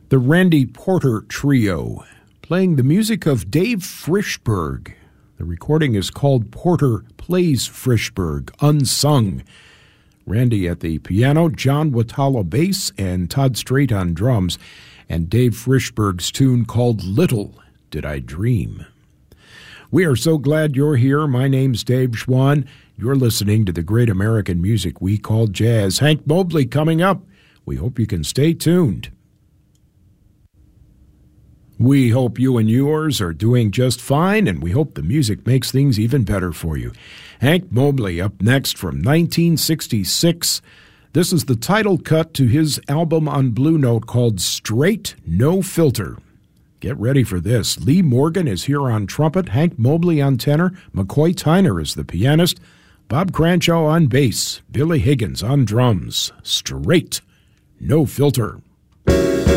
The Randy Porter Trio, playing the music of Dave Frishberg. The recording is called Porter Plays Frishberg, Unsung. Randy at the piano, John Watala bass, and Todd Strait on drums, and Dave Frishberg's tune called Little Did I Dream. We are so glad you're here. My name's Dave Schwann. You're listening to the great American music we call jazz. Hank Mobley coming up. We hope you can stay tuned. We hope you and yours are doing just fine, and we hope the music makes things even better for you. Hank Mobley up next from 1966. This is the title cut to his album on Blue Note called Straight No Filter. Get ready for this. Lee Morgan is here on trumpet, Hank Mobley on tenor, McCoy Tyner is the pianist, Bob Cranshaw on bass, Billy Higgins on drums. Straight No Filter.